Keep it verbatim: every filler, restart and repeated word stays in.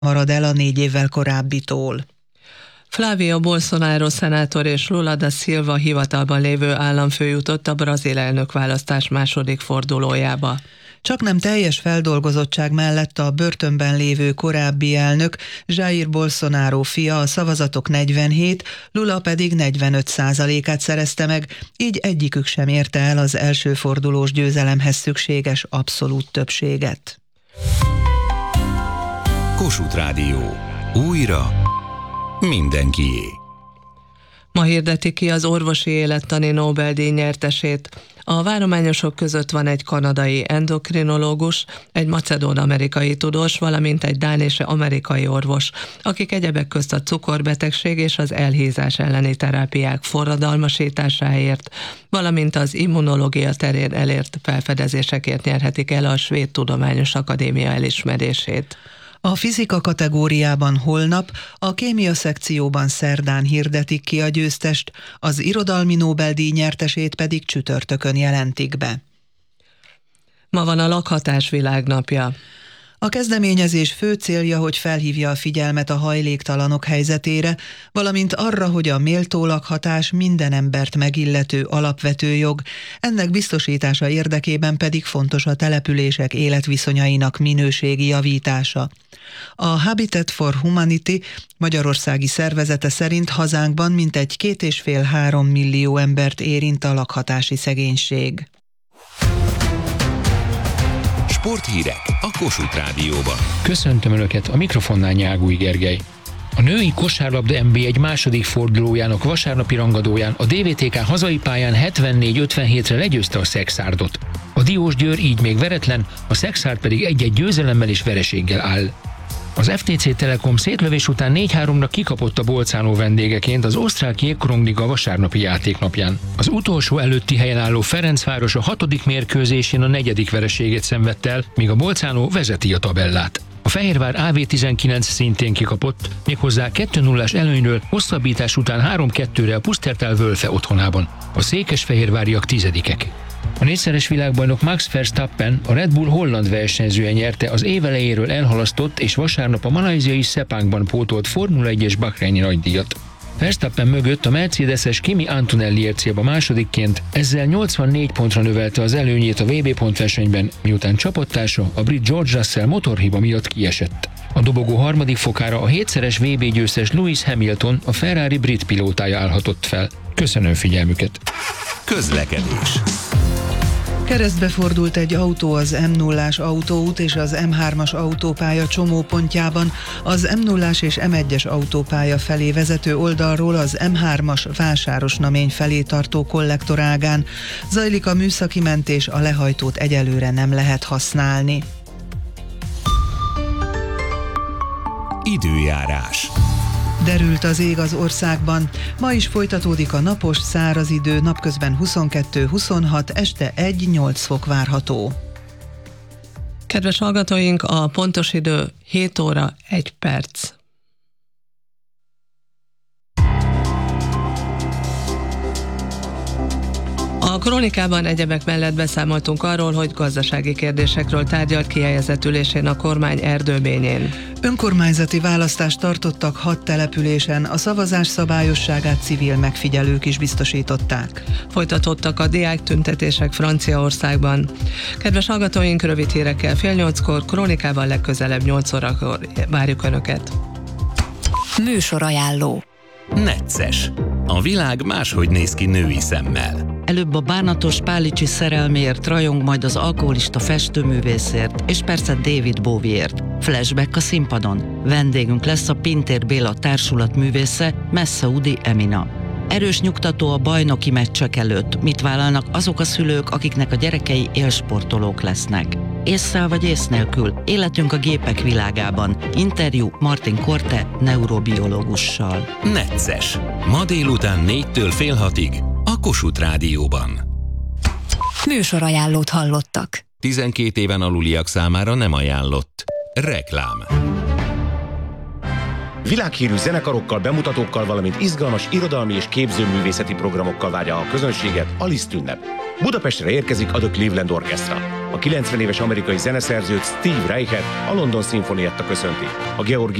marad el a négy évvel korábbitól. Flávio Bolsonaro szenátor és Lula da Silva hivatalban lévő államfő jutott a brazil elnökválasztás második fordulójába. Csaknem teljes feldolgozottság mellett a börtönben lévő korábbi elnök, Jair Bolsonaro fia a szavazatok negyvenhét, Lula pedig negyvenöt százalékát szerezte meg, így egyikük sem érte el az első fordulós győzelemhez szükséges abszolút többséget. Kossuth Rádió. Újra mindenkié. Ma hirdeti ki az orvosi élettani Nobel-díj nyertesét. A várományosok között van egy kanadai endokrinológus, egy macedón-amerikai tudós, valamint egy dán és amerikai orvos, akik egyebek közt a cukorbetegség és az elhízás elleni terápiák forradalmasításáért, valamint az immunológia terén elért felfedezésekért nyerhetik el a Svéd Tudományos Akadémia elismerését. A fizika kategóriában holnap, a kémia szekcióban szerdán hirdetik ki a győztest, az irodalmi Nobel-díj nyertesét pedig csütörtökön jelentik be. Ma van a lakhatás világnapja. A kezdeményezés fő célja, hogy felhívja a figyelmet a hajléktalanok helyzetére, valamint arra, hogy a méltó lakhatás minden embert megillető alapvető jog, ennek biztosítása érdekében pedig fontos a települések életviszonyainak minőségi javítása. A Habitat for Humanity magyarországi szervezete szerint hazánkban mintegy két és fél-három millió embert érint a lakhatási szegénység. Sporthírek a Kossuth Rádióban. Köszöntöm Önöket, a mikrofonnál Nyágúj Gergely. A női kosárlabda en bé egy második fordulójának vasárnapi rangadóján a dé vé té ká hazai pályán hetvennégy ötvenhétre legyőzte a Szekszárdot. A Diósgyőr így még veretlen, a Szekszárd pedig egy-egy győzelemmel és vereséggel áll. Az ef té cé Telekom szétlövés után négy háromra kikapott a Bolzano vendégeként az osztrák Jégkorongliga vasárnapi játéknapján. Az utolsó előtti helyen álló Ferencváros a hatodik mérkőzésén a negyedik vereséget szenvedt el, míg a Bolzano vezeti a tabellát. A Fehérvár á vé tizenkilenc szintén kikapott, méghozzá kettő nullás előnyről hosszabbítás után három kettőre a Pusztertal Wölfe otthonában. A székesfehérváriak tizedikek. A négyszeres világbajnok Max Verstappen, a Red Bull holland versenyzője nyerte az év elejéről elhalasztott és vasárnap a malajziai Sepangban pótolt Formula egyes Bahreini nagydíjat. Verstappen mögött a mercedeses Kimi Antonelli célba másodikként, ezzel nyolcvannégy pontra növelte az előnyét a vé bé pontversenyben, miután csapattársa, a brit George Russell motorhiba miatt kiesett. A dobogó harmadik fokára a hétszeres vé bé győztes Lewis Hamilton, a Ferrari brit pilótája állhatott fel. Köszönöm figyelmüket! Közlekedés. Keresztbe fordult egy autó az em nullás autóút és az em hármas autópálya csomópontjában, az em nullás és em egyes autópálya felé vezető oldalról az em hármas Vásárosnamény felé tartó kollektorágán. Zajlik a műszaki mentés, a lehajtót egyelőre nem lehet használni. Időjárás. Derült az ég az országban. Ma is folytatódik a napos, száraz idő, napközben huszonkettő-huszonhat, este egy-nyolc fok várható. Kedves hallgatóink, a pontos idő hét óra egy perc. A krónikában egyebek mellett beszámoltunk arról, hogy gazdasági kérdésekről tárgyalt kihelyezett ülésén a kormány Erdőbényén. Önkormányzati választást tartottak hat településen, a szavazás szabályosságát civil megfigyelők is biztosították. Folytatódtak a diáktüntetések Franciaországban. Kedves hallgatóink, rövid hírekkel fél nyolckor, krónikában legközelebb nyolc órakor várjuk Önöket. Műsorajánló. Necces. A világ máshogy néz ki női szemmel. Előbb a bánatos Pálicsi szerelméért rajong, majd az alkoholista festőművészért, és persze David Bowieért. Flashback a színpadon. Vendégünk lesz a Pintér Béla társulat művésze, Messaoudi Emina. Erős nyugtató a bajnoki meccsek előtt. Mit vállalnak azok a szülők, akiknek a gyerekei élsportolók lesznek? Ésszel vagy ész nélkül? Életünk a gépek világában. Interjú Martin Korte neurobiológussal. Necces. Ma délután négytől fél hatig a Kossuth Rádióban. Műsorajánlót hallottak. tizenkét éven aluliak számára nem ajánlott. Reklám. Világhírű zenekarokkal, bemutatókkal, valamint izgalmas irodalmi és képzőművészeti programokkal várja a közönséget a Liszt ünnep. Budapestre érkezik a The Cleveland Orchestra. A kilencven éves amerikai zeneszerzőt, Steve Reichet, a London Sinfonietta köszönti. A Georgi